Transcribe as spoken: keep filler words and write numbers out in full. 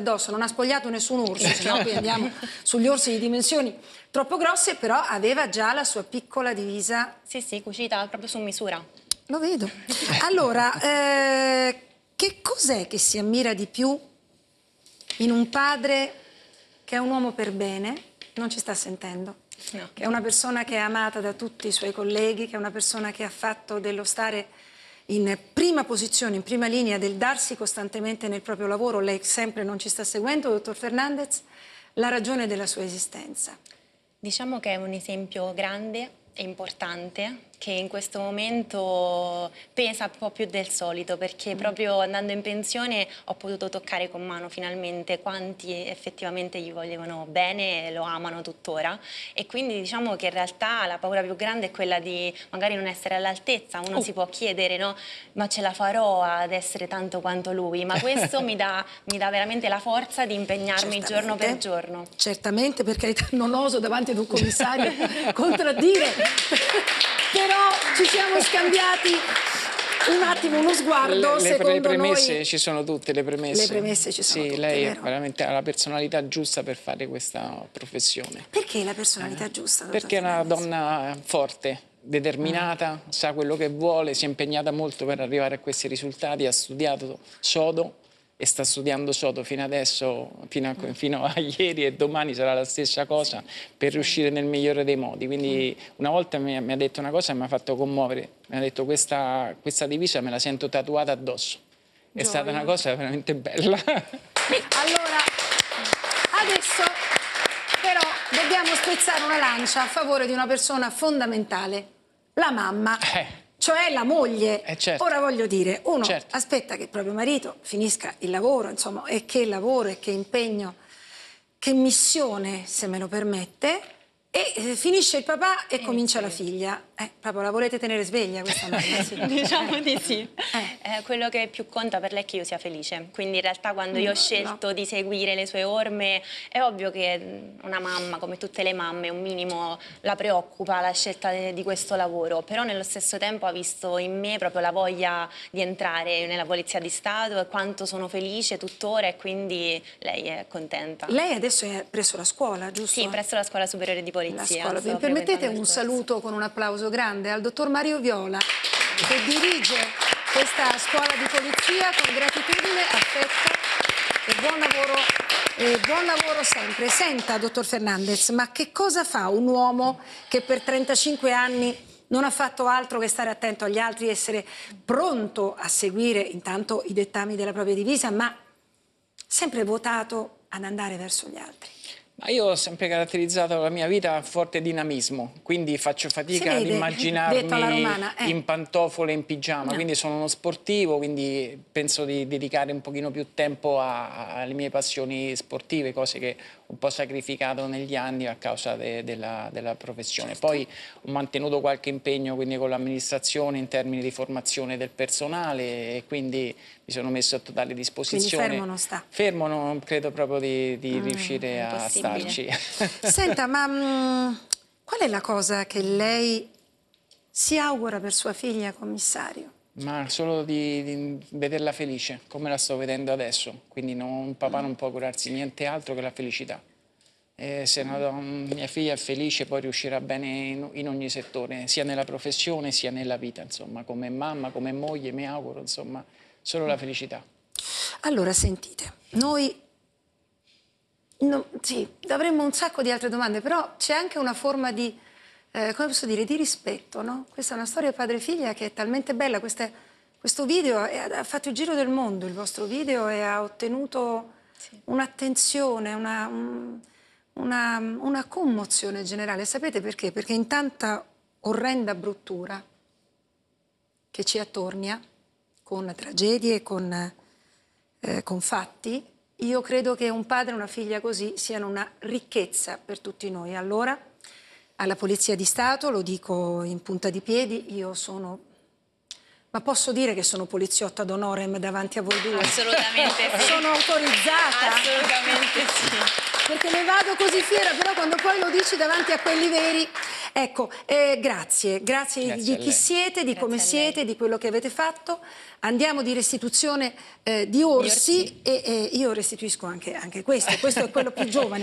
addosso, non ha spogliato nessun orso, se no qui andiamo sugli orsi di dimensioni troppo grosse, però aveva già la sua piccola divisa. Sì, sì, cucita proprio su misura. Lo vedo. Allora, eh, che cos'è che si ammira di più in un padre che è un uomo per bene, non ci sta sentendo, No. che è una persona che è amata da tutti i suoi colleghi, che è una persona che ha fatto dello stare in prima posizione, in prima linea, del darsi costantemente nel proprio lavoro? Lei sempre non ci sta seguendo, dottor Fernandez, la ragione della sua esistenza. Diciamo che è un esempio grande e importante che in questo momento pesa un po' più del solito, perché Mm. proprio andando in pensione ho potuto toccare con mano finalmente quanti effettivamente gli volevano bene e lo amano tuttora, e quindi diciamo che in realtà la paura più grande è quella di magari non essere all'altezza. Uno Oh. si può chiedere, no? Ma ce la farò ad essere tanto quanto lui? Ma questo mi dà, mi dà veramente la forza di impegnarmi Certamente. giorno per giorno. Certamente, per carità, non oso davanti ad un commissario contraddire, però ci siamo scambiati un attimo uno sguardo. Le, Secondo le premesse noi ci sono tutte, le premesse. le premesse ci sono sì, tutte, lei vero? veramente ha la personalità giusta per fare questa professione. Perché la personalità Eh, giusta, dottor Perché è una Fernandez? donna forte, determinata, Mm. sa quello che vuole, si è impegnata molto per arrivare a questi risultati, ha studiato sodo e sta studiando sodo fino adesso, fino a, Mm. fino a ieri, e domani sarà la stessa cosa per riuscire nel migliore dei modi. Quindi una volta mi, mi ha detto una cosa che mi ha fatto commuovere, mi ha detto questa, questa divisa me la sento tatuata addosso. È Gioia. stata una cosa veramente bella. Allora, adesso però dobbiamo spezzare una lancia a favore di una persona fondamentale, la mamma. Eh. Cioè la moglie. Eh, certo. Ora voglio dire, uno Certo. aspetta che il proprio marito finisca il lavoro, insomma, e che lavoro e che impegno, che missione, se me lo permette, e eh, finisce il papà e Eh, comincia sì. la figlia. Eh, proprio la volete tenere sveglia questa mamma? Sì. Diciamo di sì. Eh. Eh, quello che più conta per lei è che io sia felice. Quindi in realtà quando io ho Mm, scelto no. di seguire le sue orme, è ovvio che una mamma, come tutte le mamme, un minimo la preoccupa la scelta de- di questo lavoro, però nello stesso tempo ha visto in me proprio la voglia di entrare nella Polizia di Stato e quanto sono felice tuttora, e quindi lei è contenta. Lei adesso è presso la scuola, giusto? Sì, presso la Scuola Superiore di Polizia. La scuola. sto Mi permettete frequentando il un corso. saluto con un applauso grande al dottor Mario Viola, che dirige questa scuola di polizia con gratitudine, affetto e buon lavoro, e buon lavoro sempre. Senta, dottor Fernandez, ma che cosa fa un uomo che per trentacinque anni non ha fatto altro che stare attento agli altri, essere pronto a seguire intanto i dettami della propria divisa, ma sempre votato ad andare verso gli altri? Ma io ho sempre caratterizzato la mia vita a forte dinamismo, quindi faccio fatica ad vede, immaginarmi detto alla romana, eh. in pantofole e in pigiama, No. quindi sono uno sportivo, quindi penso di dedicare un pochino più tempo a- alle mie passioni sportive, cose che ho un po' sacrificato negli anni a causa de- della, della professione. Certo. Poi ho mantenuto qualche impegno quindi con l'amministrazione in termini di formazione del personale, e quindi mi sono messo a totale disposizione. Quindi fermo non sta. Fermo non credo proprio di, di Mm, riuscire a impossibile. starci. Senta, ma mh, qual è la cosa che lei si augura per sua figlia, commissario? Ma solo di, di vederla felice, come la sto vedendo adesso. Quindi non, un papà non può curarsi niente altro che la felicità. E se una donna- mia figlia è felice, poi riuscirà bene in, in ogni settore, sia nella professione sia nella vita, insomma, come mamma, come moglie, mi auguro, insomma, solo la felicità. Allora, sentite, noi no, sì, avremmo un sacco di altre domande, però c'è anche una forma di, eh, come posso dire, di rispetto, no? Questa è una storia padre-figlia che è talmente bella. Queste, questo video è- ha fatto il giro del mondo, il vostro video, e ha ottenuto Sì. un'attenzione, una, un- una, una commozione generale. Sapete perché? Perché in tanta orrenda bruttura che ci attornia, con tragedie, con, eh, con fatti, io credo che un padre e una figlia così siano una ricchezza per tutti noi. Allora, alla Polizia di Stato, lo dico in punta di piedi, io sono Ma posso dire che sono poliziotta d'onorem davanti a voi due? Assolutamente sì. Sono autorizzata? Assolutamente sì. Perché ne vado così fiera, però quando poi lo dici davanti a quelli veri... Ecco, eh, grazie, grazie, Grazie di a chi lei. siete, di Grazie come a lei. siete, di quello che avete fatto. Andiamo di restituzione eh, di orsi, Di orsi. e, e io restituisco anche, anche questo, questo è quello più giovane.